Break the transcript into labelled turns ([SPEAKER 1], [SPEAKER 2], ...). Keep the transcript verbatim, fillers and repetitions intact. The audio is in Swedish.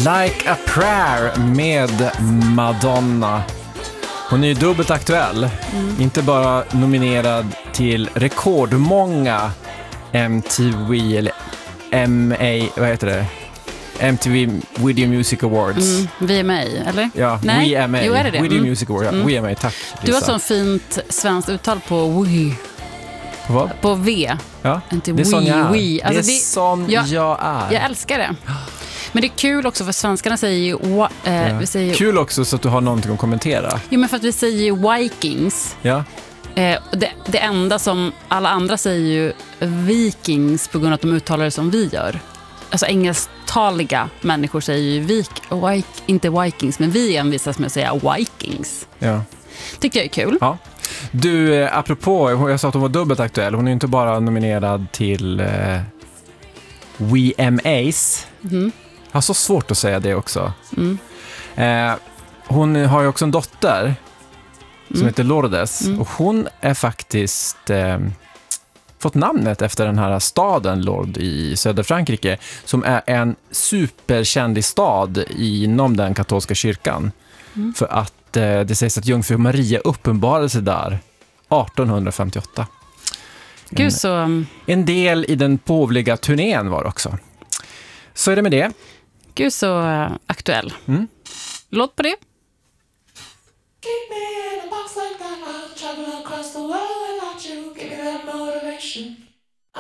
[SPEAKER 1] Like a prayer med Madonna. Hon är ju dubbelt aktuell. Mm. Inte bara nominerad till rekordmånga M T V eller M A, vad heter det? M T V Video Music Awards.
[SPEAKER 2] Mm, V M A, eller?
[SPEAKER 1] Ja,
[SPEAKER 2] Nej.
[SPEAKER 1] V M A.
[SPEAKER 2] Jo, är det det?
[SPEAKER 1] Video
[SPEAKER 2] mm.
[SPEAKER 1] Music Awards. Ja, mm. V M A, tack. Lisa.
[SPEAKER 2] Du har sån fint svenskt uttal på W.
[SPEAKER 1] På vad?
[SPEAKER 2] På V.
[SPEAKER 1] Ja,
[SPEAKER 2] inte
[SPEAKER 1] det är sån jag är.
[SPEAKER 2] Alltså,
[SPEAKER 1] det är det, sån
[SPEAKER 2] jag,
[SPEAKER 1] jag är.
[SPEAKER 2] Jag älskar det. Men det är kul också för svenskarna säger ju... Äh,
[SPEAKER 1] ja.
[SPEAKER 2] vi säger,
[SPEAKER 1] kul också så att du har någonting att kommentera.
[SPEAKER 2] Jo, men för att vi säger ju Vikings.
[SPEAKER 1] Ja.
[SPEAKER 2] Eh, det, det enda som alla andra säger ju Vikings på grund av att de uttalar det som vi gör. Alltså engelsktaliga människor säger ju vik, wik, inte Vikings, men vi envisas med att säga Vikings.
[SPEAKER 1] Ja.
[SPEAKER 2] Tycker jag är kul.
[SPEAKER 1] Ja. Du, apropå, jag sa att hon var dubbelt aktuell. Hon är ju inte bara nominerad till eh, V M As. Mm. Jag har så svårt att säga det också. Mm. Eh, hon har ju också en dotter som mm. heter Lourdes. Mm. Och hon är faktiskt eh, fått namnet efter den här staden Lourdes i södra Frankrike, som är en superkänd stad inom den katolska kyrkan. Mm. För att eh, det sägs att Jungfru Maria uppenbarade sig där arton femtioåtta.
[SPEAKER 2] Gud,
[SPEAKER 1] en,
[SPEAKER 2] så...
[SPEAKER 1] en del i den påvliga turnén var också. Så är det med det.
[SPEAKER 2] Gud, så uh, aktuell.
[SPEAKER 1] Mm.
[SPEAKER 2] Låt på det.
[SPEAKER 3] Keep me in a box like that, I'll travel across the world without you. Give me that motivation.